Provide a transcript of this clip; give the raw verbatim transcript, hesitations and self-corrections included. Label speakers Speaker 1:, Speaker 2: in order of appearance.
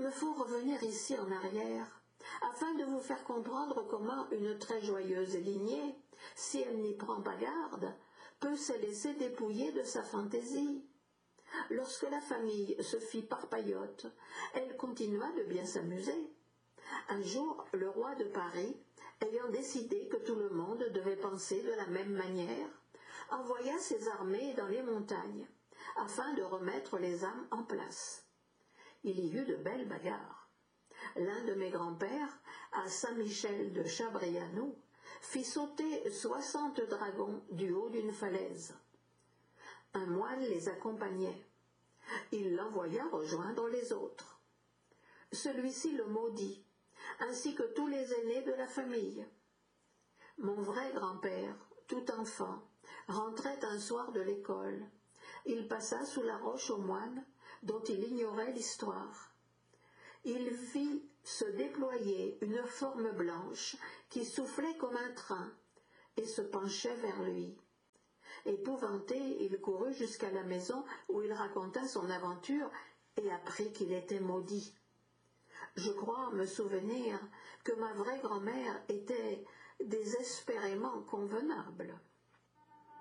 Speaker 1: me faut revenir ici en arrière, afin de vous faire comprendre comment une très joyeuse lignée, si elle n'y prend pas garde, peut se laisser dépouiller de sa fantaisie. Lorsque la famille se fit parpaillotte, elle continua de bien s'amuser. Un jour, le roi de Paris, ayant décidé que tout le monde devait penser de la même manière, envoya ses armées dans les montagnes, afin de remettre les âmes en place. Il y eut de belles bagarres. L'un de mes grands-pères, à Saint-Michel de Chabriano, fit sauter soixante dragons du haut d'une falaise. Un moine les accompagnait. Il l'envoya rejoindre les autres. Celui-ci le maudit, ainsi que tous les aînés de la famille. Mon vrai grand-père, tout enfant, rentrait un soir de l'école. Il passa sous la roche au moine, dont il ignorait l'histoire. Il vit se déployer une forme blanche qui soufflait comme un train et se penchait vers lui. Épouvanté, il courut jusqu'à la maison où il raconta son aventure et apprit qu'il était maudit. Je crois me souvenir que ma vraie grand-mère était désespérément convenable.